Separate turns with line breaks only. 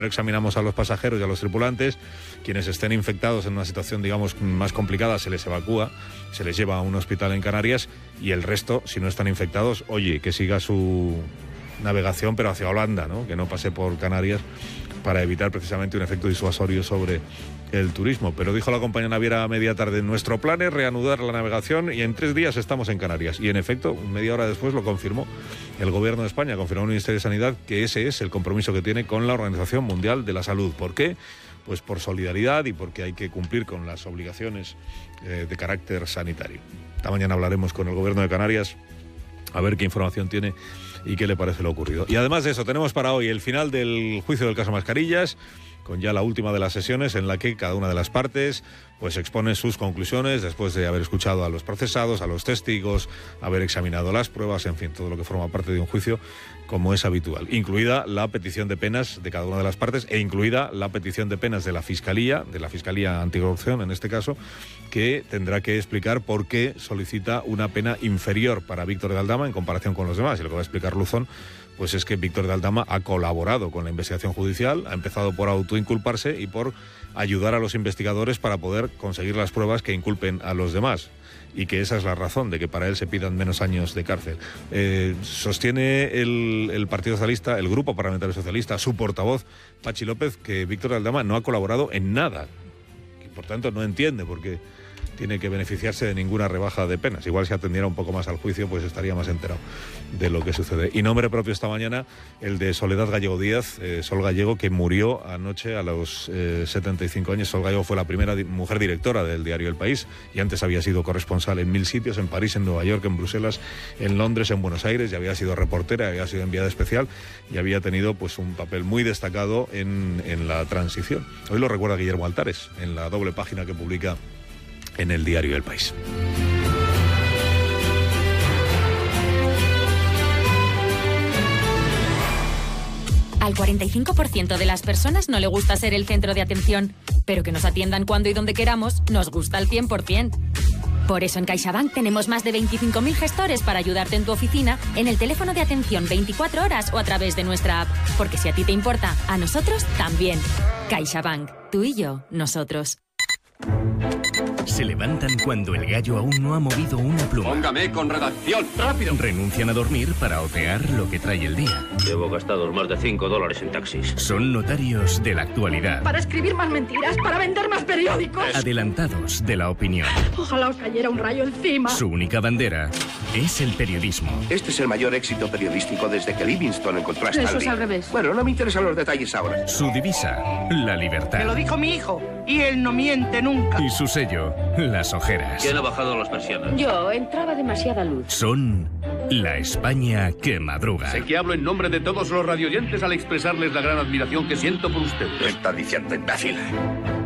Examinamos a los pasajeros y a los tripulantes. Quienes estén infectados en una situación, digamos, más complicada, se les evacúa, se les lleva a un hospital en Canarias, y el resto, si no están infectados, oye, que siga su navegación, pero hacia Holanda, ¿no? Que no pase por Canarias, para evitar precisamente un efecto disuasorio sobre el turismo. Pero dijo la compañía naviera a media tarde: nuestro plan es reanudar la navegación y en 3 días estamos en Canarias. Y en efecto, media hora después lo confirmó el Gobierno de España, confirmó el Ministerio de Sanidad que ese es el compromiso que tiene con la Organización Mundial de la Salud. ¿Por qué? Pues por solidaridad y porque hay que cumplir con las obligaciones de carácter sanitario. Esta mañana hablaremos con el Gobierno de Canarias a ver qué información tiene y qué le parece lo ocurrido. Y además de eso, tenemos para hoy el final del juicio del caso Mascarillas, con ya la última de las sesiones en la que cada una de las partes pues expone sus conclusiones después de haber escuchado a los procesados, a los testigos, haber examinado las pruebas, en fin, todo lo que forma parte de un juicio como es habitual, incluida la petición de penas de cada una de las partes e incluida la petición de penas de la Fiscalía Anticorrupción en este caso, que tendrá que explicar por qué solicita una pena inferior para Víctor de Aldama en comparación con los demás. Y lo que va a explicar Luzón pues es que Víctor de Aldama ha colaborado con la investigación judicial, ha empezado por autoinculparse y por ayudar a los investigadores para poder conseguir las pruebas que inculpen a los demás, y que esa es la razón de que para él se pidan menos años de cárcel. Sostiene el Partido Socialista, el Grupo Parlamentario Socialista, su portavoz, Pachi López, que Víctor de Aldama no ha colaborado en nada, y por tanto no entiende por qué tiene que beneficiarse de ninguna rebaja de penas. Igual si atendiera un poco más al juicio, pues estaría más enterado de lo que sucede. Y nombre propio esta mañana, el de Soledad Gallego Díaz, Sol Gallego, que murió anoche a los 75 años. Sol Gallego fue la primera mujer directora del diario El País, y antes había sido corresponsal en 1000 sitios, en París, en Nueva York, en Bruselas, en Londres, en Buenos Aires, y había sido reportera, había sido enviada especial, y había tenido pues un papel muy destacado en la transición. Hoy lo recuerda Guillermo Altares, en la doble página que publica en el diario El País.
Al 45% de las personas no le gusta ser el centro de atención, pero que nos atiendan cuando y donde queramos nos gusta al 100%. Por eso en CaixaBank tenemos más de 25.000 gestores para ayudarte en tu oficina, en el teléfono de atención 24 horas o a través de nuestra app. Porque si a ti te importa, a nosotros también. CaixaBank. Tú y yo, nosotros.
Se levantan cuando el gallo aún no ha movido una pluma.
Póngame con redacción, rápido.
Renuncian a dormir para otear lo que trae el día.
Llevo gastados más de $5 en taxis.
Son notarios de la actualidad.
Para escribir más mentiras, para vender más periódicos.
Adelantados de la opinión.
Ojalá os cayera un rayo encima.
Su única bandera es el periodismo.
Este es el mayor éxito periodístico desde que Livingstone encontró a Stanley.
Eso es al revés.
Bueno, no me interesan los detalles ahora.
Su divisa, la libertad.
Me lo dijo mi hijo, y él no miente nunca.
Y su sello, las ojeras.
¿Quién ha bajado las persianas?
Yo, entraba demasiada luz.
Son la España que madruga.
Sé que hablo en nombre de todos los radioyentes al expresarles la gran admiración que siento por ustedes.
¿Qué está diciendo, imbécil?